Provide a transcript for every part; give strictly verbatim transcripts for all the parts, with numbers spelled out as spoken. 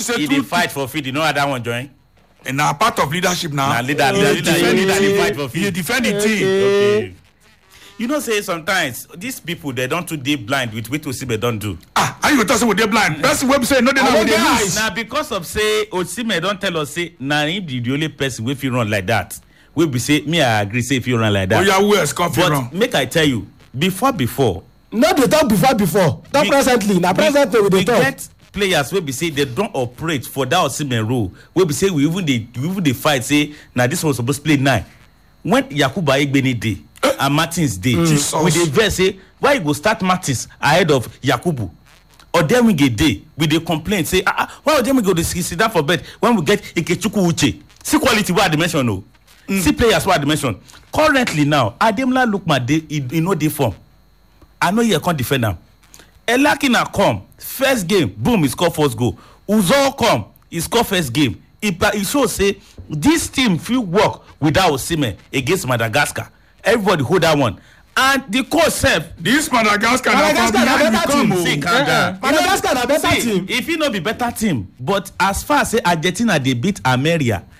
say he dey fight for field, you know how that one join? And now part of leadership now. Nah, leader, leader, leader, leader, leader, leader, fight for field. You defend the team. Okay. You know, say sometimes these people they don't too deep blind with what Osimhen don't do. Ah, how you talking with they blind? Person wey say no, they know they lose. Now because of say Osimhen don't tell us say nah him the, the only person wey fit run like that. We be say me I agree say if you run like that. Oh yeah, who else come fit run? But make I tell you, before before. No, they talk before before. Not presently. Now presently we dey talk. Get players wey be say they don't operate for that Osimhen role. We be say we even they we even they fight say now this one supposed to play nine. When Yakubu Aigbeni dey and Martins dey, mm. we dey vex say why you go start Martins ahead of Yakubu? Or then we get day, we dey complain say ah ah why then we go to sit down for bed when we get Ikechukwu Uche. See quality wey I mention no. Mm. See players wey I mention. Currently now, Ademola Lookman dey e no dey form. I know you can't defend am. Elakina come first game, boom, he score first goal. Uzo come, he score first game. He, he show say this team fit work without Osimhen against Madagascar. Everybody hold that one. And the coach sef. This Madagascar, Madagascar na better team. See, uh-uh. Madagascar na better see, team. If he no be better team, but as far as say Argentina they beat America, uh,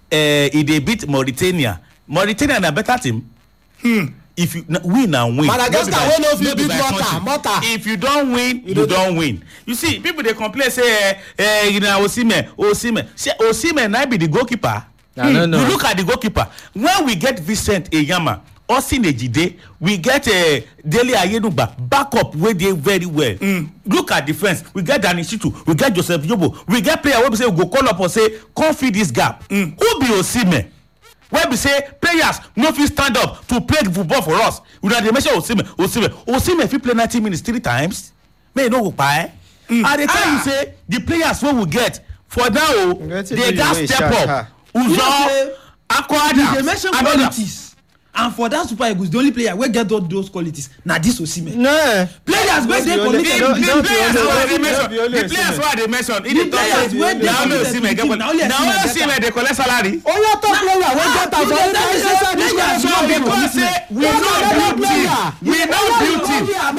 they beat Mauritania. Mauritania na better team. Hmm. If you win and win, Madagascar wey no fit beat Malta, Malta. If you don't win, you, you don't win. You see, people they complain say, eh, eh, you know, Osimhen, Osimhen. Say Osimhen now be the goalkeeper. I don't know. You look at the goalkeeper. When we get Vincent Eyama, Osin Ejide, we get uh, Dele Ayenugba backup where they very well. Mm. Look at defense. We get Danny Shitu, we get Joseph Yobo, we get player where we say we go call up or say, come feed this gap. Mm. Who be Osimhen? Where we say players no fit stand up to play football for us. We don't mention Osimhen, Osimhen, Osimhen if he play ninety minutes three times, may no go buy. Mm. At the time ah. you say the players what we get for now, they got step up. Uzo, Akwada, they mention qualities. And for that Super Eagles, the only player wey get all those qualities na this Osimhen. No. Players wey dey committed. The players wey dey mention. The players wey dey mention. The players wey dey committed. Na only Osimhen dey collect salary. Oh yeah, top player wey get am for inside this kind so because say we no build team. We no build team.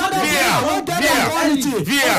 Via, via,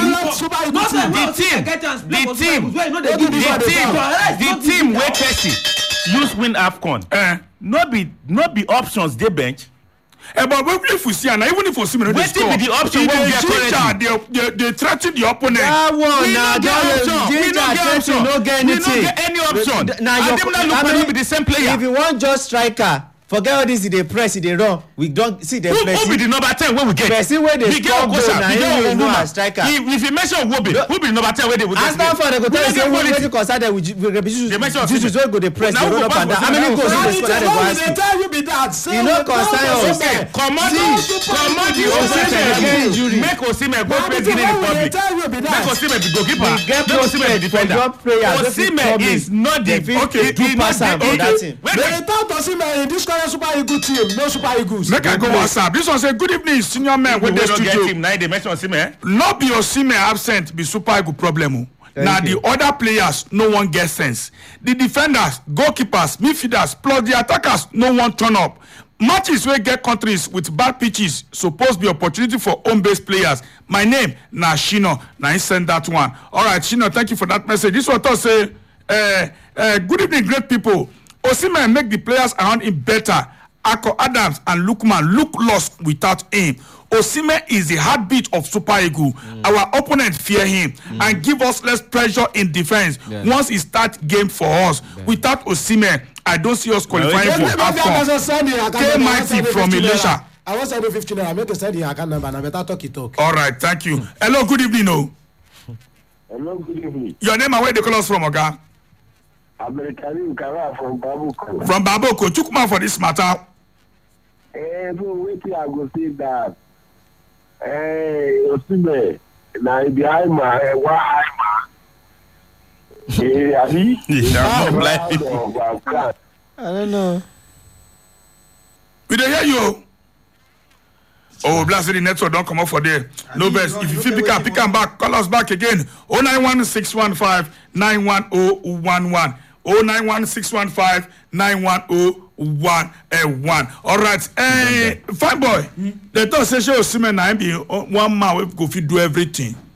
the team, the team, the team, the team wey Chelsea use win AFCON. Eh. No be no be options dey bench. Eh, but if we see and even if Osimhen no dey score, wetin be the option wey we get currently? They they they threaten the opponent. That one we na no get option. We no get option. No get anything. We no get any option. Na your Ademola Lookman no be the same player. If you want just striker, forget all this. They press, they run. We don't see them. Who, who be the number ten wey we get? Person wey dey score goal na him we know as striker. If if you mention Wobi, who be the number ten wey dey we get? As now for the go tell you say wetin concern them with repetition. Jesus wey go dey press, dey run up and down. How many goals dey score? That dey go ask you. tell you be that. You no concern us. Comot comot the Osimhen make Osimhen go play Guinea Republic. Make Osimhen be goalkeeper. Make Osimhen be defender. Osimhen is not the okay. Do pass am for that team. They talk Osimhen in this current Super Eagles team. No Super Eagles. Make I go WhatsApp. This one say good evening, senior man with the studio. Team, now they mention Osimhen. Not be Osimhen absent be Super Eagles problem. Now the other players no one get sense. The defenders, goalkeepers, midfielders, plus the attackers no one turn up. Matches wey get countries with bad pitches supposed be opportunity for home-based players. My name na Shino. Na I send that one. All right, Shino, thank you for that message. This one to say, uh, uh, good evening, great people. Osimhen make the players around him better. Ako Adams and Lookman look lost without him. Osimhen is the heartbeat of Super Eagles. Mm. Our opponent fear him mm. and give us less pressure in defense yeah. once he start game for us. Yeah. Without Osimhen, I don't see us qualifying no, for AFCON. K Mighty from Elisha. I want to send you fifteen naira. Make a send the account number and I better talk it talk. All right, thank you. Mm. Hello, good evening. No. Hello, good evening. Your name and where they call us from, Oga? American Ukara from Baboko. From Baboko. Chukuma for this matter. Eh, so wait till I go see that. Eh, Osimhen, na behind my eh, why Eh, Ali. Yeah, I'm like. I don't know. We dey hear you. Oh, blast the network don't come up for there. No best. If you feel pick up, pick up back. Call us back again. oh nine one six one five nine one oh one one. oh nine one six one five nine one oh one one. All right. Eh, fine boy. The thought say Osimhen na be one man we go fit do everything.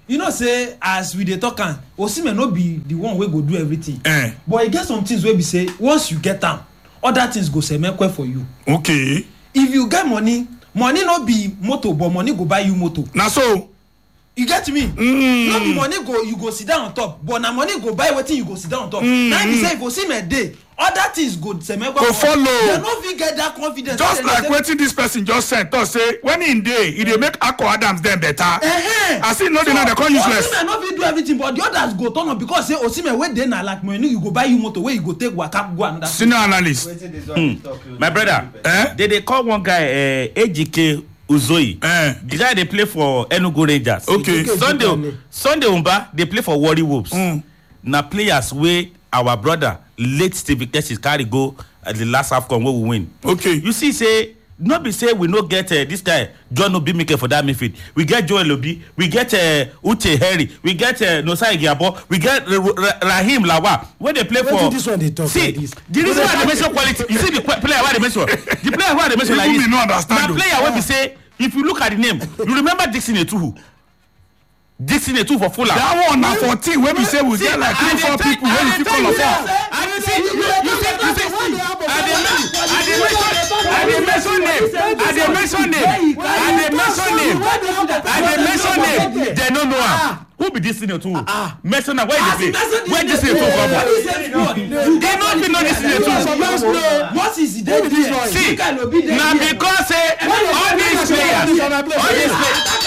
you know say as we dey talk am Osimhen no be the one wey go do everything Eh. but e get some things wey be say once you get am other things go semekwe for you Okay. if you get money money no be motor but money go buy you motor Na so. you get me Mm. no be money go you go sit down on top but na money go buy wetin you go sit down on top Mm. na be say if Osimhen dey other things go semekwe Go follow. dem no fit get that confidence Just say like dem wetin this person just said, talk say when in dey, e dey make Akko Adams dem better. Eh-eh. As he know dey now, they come useless. Osimhen no fit do everything but the others go turn up because say Osimhen wey dey na like money you go buy you motor wey you go take waka go another. Senior analyst. My brother, Eh? they dey call one guy uh, Ejike Uzoyi. Eh. The guy dey play for Enugu Rangers. Okay. Sunday Sunday Umba dey play for Warri Wolves. Mm. Na players wey our brother late Steve Keshi carry go at the last AFCON wey we win. Okay. You see say no be say we no get uh, this guy John Obi Mike for that midfield. We get Joel Obi, we get uh, Uche Harry, we get uh, Nosai Giabo, we get uh, Ra- Rahim Lawa. Where they play Wetin for. this one dey talk See, like this? the reason why they mention quality. You see the qu- player why they mention. The player why they mention like Even this. me no understand Na o. player wey be say if you look at the name, you remember Dixon Etuhu. Dixon Etuhu for Fulham. That one na fourteen wey be say we get like three four people wey you fit call up on. I dey see, you see, you see, you see. I dey mention, I dey mention, I dey mention name, I dey mention name, I dey mention name, I dey mention name. They no know am. Who be Dixon Etuhu? Mention am where he dey play. Where Dixon Etuhu come from? They no fit know Dixon Etuhu. Moses dey there See, na because say all these players, all these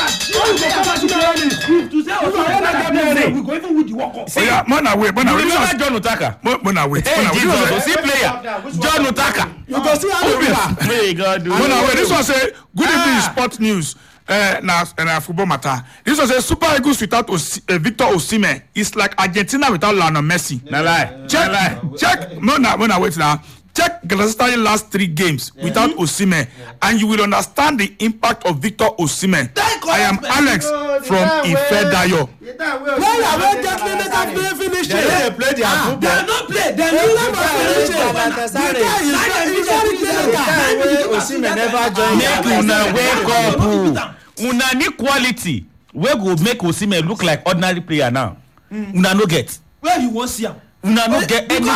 players. to say Osimhen we go even win the World Cup. Oh yeah, man, na wait, man, na You wait. remember This John Utaka? one- Man, na wait, man, Hey, na wait. Jesus, This you one see player. John Utaka. You go see how they win. May God do. say- man, na wait. This one say good evening Ah. sport news. Uh, na na football matter. This one say Super Eagles without Osi- uh, Victor Osimhen is like Argentina without Lionel Messi. Na lie. Check, Na lie. check. No, no, no, wait now. Check Galatasaray last three games without Osimhen, and you will understand the impact of Victor Osimhen. I am Alex from Ifedayo. Player wey get limited play finish They no dey play their football. dem no play dem He no never finish it. The guy is very very The time wey clinical. Osimhen never join Make their una best. wake up. Una need quality wey go make Osimhen look like ordinary player now. Una no get. where you wan see am. Una no get anything.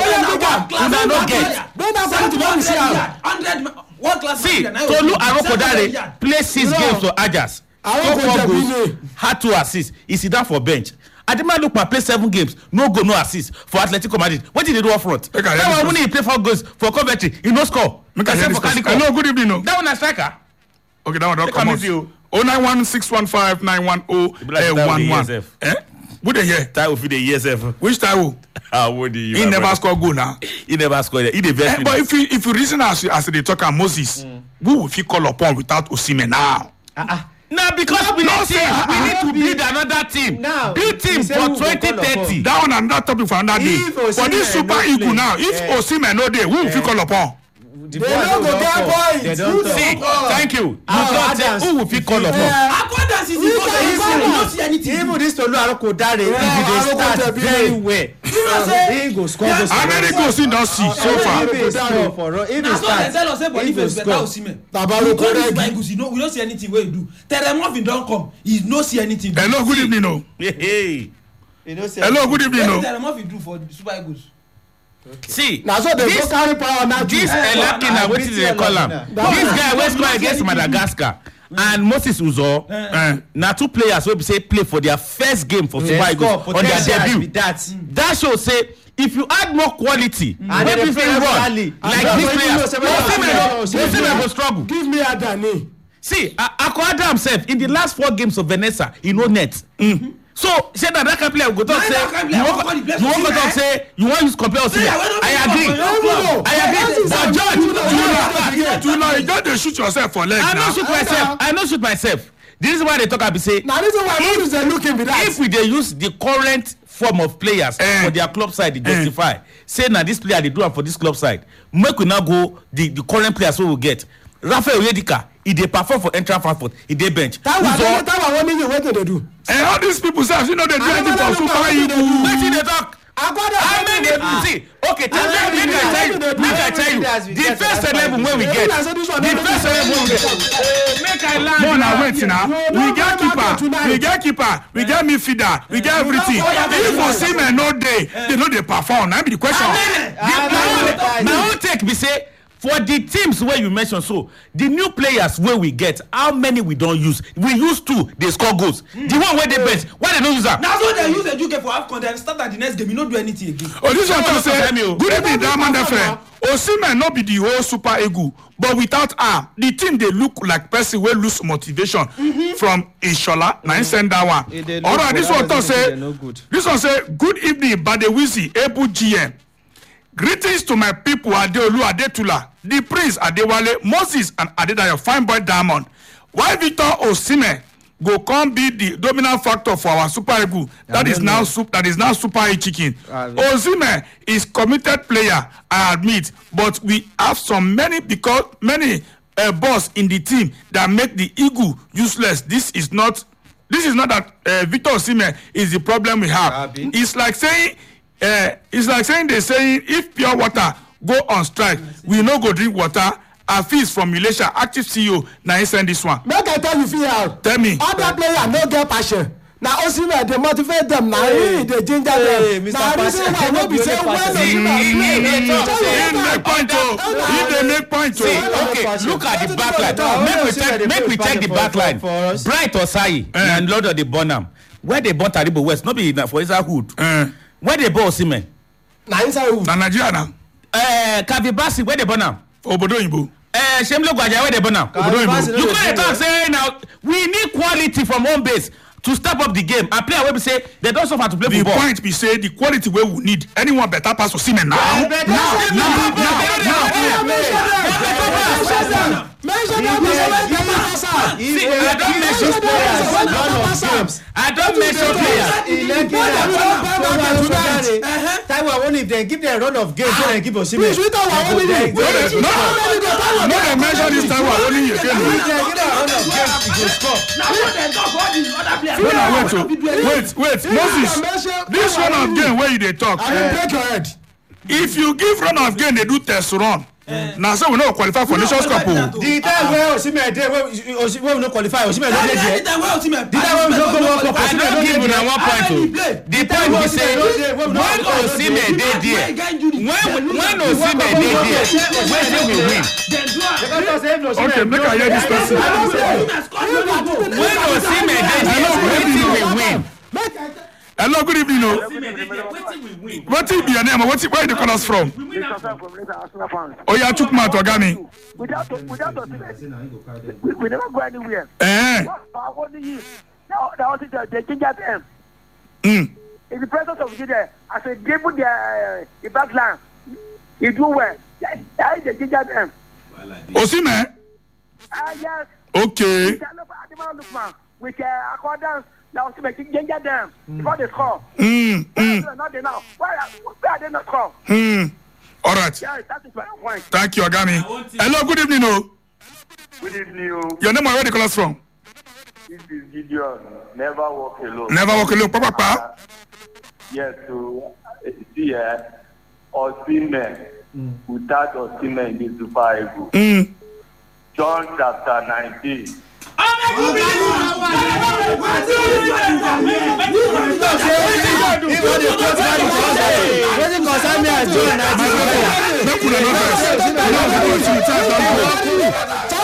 Una no get. When that point when we see am. hundred one class. See, Tolu Arokodare play six No. games for Ajax. Aroko Score four Jebine. goals, had two assists. He sit down for bench. Adema Lookman play seven games, no goal, no assist for Atletico Madrid. What did they do up front? Make I hear That this one when he play four goals for Coventry, he no score. Make I hear Except this for person. Calico. Hello, good evening. No. That one a striker. Okay, that one don't Take come am out. easy, oh. Oh nine one six one five nine one oh be like that one with one. the E S F. Eh? What they hear? That will be the E S F. Which Taiwo? Ah, what do you? He my never brother? score goal now. He never scored. He the Eh, best. but if you if you reason as as they talk about Moses, Mm. who will fit call upon without Osimhen now? Now because we no, need say, team, ah, we need ah, to build another team. Now, build team we say for who go twenty call thirty. That one and that topic for another day. If For this Osimhen Super no Eagle play, now, if eh. Osimhen no dey, who will fit call upon? The They boys no wey go don get come, points. they Who don dey talk. See, Oh. thank you. You Ah, don't say Adams. who will fit call upon? accordance is the If first they time call you no us, see anything. Even this Tolu Arokodare, if Yeah, he dey Aroko start Jebine. very well, he go score goals. How many goals he don see so far? If he score for if he na so dem tell start, us say he go Boniface better score. Osimhen. Tabaro You call this Koregi. Eagles, you know we no see anything wey he do. Teremofin don come, he no see anything. Hello, good evening, no. Hey, You know, say- Hello, good evening, Wetin no. Teremofin do for the Super Eagles? see. Na so they go this carry power now. this Elaki na wetin dey call am. This guy wey score against Madagascar and Moses Uzo. Eh, na two players wey be say play for their first game for They Super score Eagles on their potentials debut. be that. That show say if you add more quality And wey they be play fit run regularly. like And these they players know say when they Osimhen play, go Osimhen Osimhen go struggle. Give me Adani. See, Akko Adams sef in the last four games of Venezia he no net. Mm. So say na that kind player go talk Na say that kind you player wan wan call the place you wan go Osimhen, talk eh? say you wan use compare Osimhen. Player wey no I fit agree. come for your club. I agree. But George, George, you know, you just dey shoot yourself for leg I no now. shoot myself. I no shoot myself. The reason why they talk am be say Na reason why Moses dey looking be that. if we dey use the current form of players Eh. for their club side dey justify say na this player dey do am for this club side make we now go the the current players wey we get Rafael Onyedika e dey perform for Eintracht Frankfurt e dey bench Tawa Uzo Tawa Tawa one million wetin dey do. And all these people say, you know, they do I anything don't for know Super what they Eagles. do. wetin dey talk Agbada how many see okay tell How me many make I tell you players make I How many tell players you we the get first for that eleven wey we five get years? Even I say this one the no first dey eleven wey we get make More now wait now. We get keeper, we get keeper, we get midfielder, we get everything. If Osimhen no dey, they no dey perform. Now be the question. My own take be say for the teams where you mention so the new players where we get how many we don't use we use two they score goals mm. the one where they best why they don't use that. Now so they use a Juke for AFCON then start at the next game you no do anything again. Oh this one talk say good evening Diamond F M. Osimhen no be the whole super ego but without her the team dey look like person wey lose motivation mm-hmm. from Ishola na him send that one. Alright this one talk say this one say good evening Badewizi Ebu G M. Greetings to my people Adeolu Adetula, the Prince Adewale, Moses and Adedayo Fine Boy Diamond. Why Victor Osimhen go come be the dominant factor for our Super Eagles that is now soup that is now Super E Chicken. Osimhen is committed player, I admit, but we have some many because many uh, boss in the team that make the Eagle useless. This is not this is not that uh, Victor Osimhen is the problem we have. It's like saying Uh, it's like saying they saying if pure water go on strike we no go drink water. Afis from Malaysia active C E O na he send this one. Make I tell you fear. Tell me. Other player no get passion. Na Osimhen dey motivate them. Na he dey ginger them. Na reason why no be say when Osimhen play. He make point o. He dey make point o. Okay, look at the backline. Make we check. Make we check the backline. Bright Osayi and Lord of the Bonham. Where they born Taribo West? No be for Isa Hood. Where they born Osimhen? Na inside who? Na Nigeria na. Eh, Kavibasi where they born am? Obodo Oyinbo. Eh, Shemlo Gwaja where they born am? Obodo Oyinbo. You can't talk say now we need quality from home base to step up the game and play. Where we say they don't suffer to play the football. The point be say the quality where we need anyone better pass Osimhen now. Now, now, now, now. Mention that person. See, I don't mention players. I don't mention players. Taiwan only if they give them a run of games, so they give Osimhen. We talk about only this. No, no, they mention this Taiwan only again. If they give them a run of games, he will score. Now they talk about the other players. Wait, wait, wait, Moses. This run of game where you dey talk. I will break your head. If you give run of game, they do test run. Now so we no qualify for Nations Cup. The time where Osimhen dey, where we no qualify, Osimhen no dey there. The time where Osimhen, the time where we no go World Cup, I don't give you one point o. The point be say when Osimhen dey there, when when Osimhen dey there, when they will win. Okay, make I hear this person. When Osimhen dey there, when they will win. Hello, good evening. No. What is your name? What where you call us from? Oh, yeah, took my Togami. Without without we, we never go anywhere. Eh. Now that was it. They change them. Hmm. In the presence of Gideon, as a game with the the back line, he do well. That is the change them. Osimhen? Ah yes. Okay. With uh, accordance. Now, to make danger them before they score. Hmm. Hmm. Not they now. Why are they not score? Hmm. All right. Yeah, that is my point. Thank you, Agami. Hello, good evening. Oh. Good evening. Oh. Your name, where you call us from? This is Gideon. Never walk alone. Never walk alone. Papa, papa. Yes, so see, uh, Osimhen, mm. without Osimhen in the Super Eagles. Mm. John chapter nineteen. Wetin concern me as John na